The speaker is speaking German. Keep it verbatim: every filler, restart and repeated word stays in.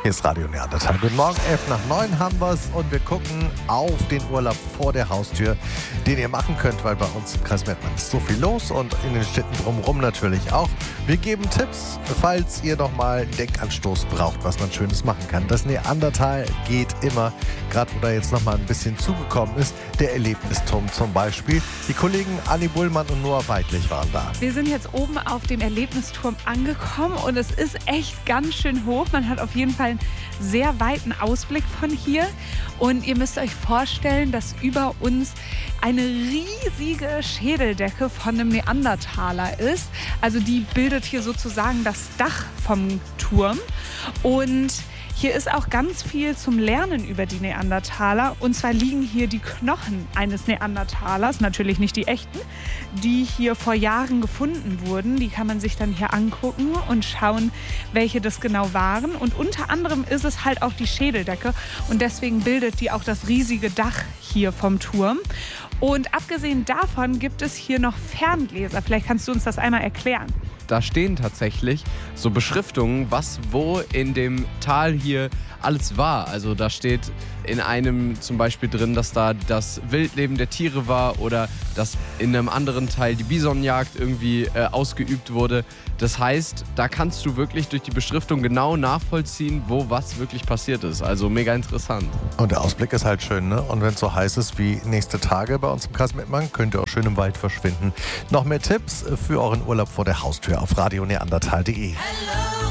Hier ist Radio Neandertal. Guten Morgen, elf nach neun haben wir es und wir gucken auf den Urlaub vor der Haustür, den ihr machen könnt, weil bei uns im Kreis Mettmann ist so viel los und in den Städten drumherum natürlich auch. Wir geben Tipps, falls ihr noch mal einen Denkanstoß braucht, was man Schönes machen kann. Das Neandertal geht immer, gerade wo da jetzt noch mal ein bisschen zugekommen ist. Der Erlebnisturm zum Beispiel. Die Kollegen Anni Bullmann und Noah Weidlich waren da. Wir sind jetzt oben auf dem Erlebnisturm angekommen und es ist echt ganz schön hoch. Man hat auf jeden Fall einen sehr weiten Ausblick von hier. Und ihr müsst euch vorstellen, dass über uns eine riesige Schädeldecke von einem Neandertaler ist. Also die bildet hier sozusagen das Dach vom Turm. Und hier ist auch ganz viel zum Lernen über die Neandertaler. Und zwar liegen hier die Knochen eines Neandertalers, natürlich nicht die echten, die hier vor Jahren gefunden wurden. Die kann man sich dann hier angucken und schauen, welche das genau waren. Und unter anderem ist es halt auch die Schädeldecke. Und deswegen bildet die auch das riesige Dach hier vom Turm. Und abgesehen davon gibt es hier noch Ferngläser. Vielleicht kannst du uns das einmal erklären. Da stehen tatsächlich so Beschriftungen, was wo in dem Tal hier alles war. Also da steht in einem zum Beispiel drin, dass da das Wildleben der Tiere war oder dass in einem anderen Teil die Bisonjagd irgendwie äh, ausgeübt wurde. Das heißt, da kannst du wirklich durch die Beschriftung genau nachvollziehen, wo was wirklich passiert ist. Also mega interessant. Und der Ausblick ist halt schön, ne? Und wenn es so heiß ist wie nächste Tage bei uns im Kreis Mettmann, könnt ihr auch schön im Wald verschwinden. Noch mehr Tipps für euren Urlaub vor der Haustür auf radio neandertal punkt de.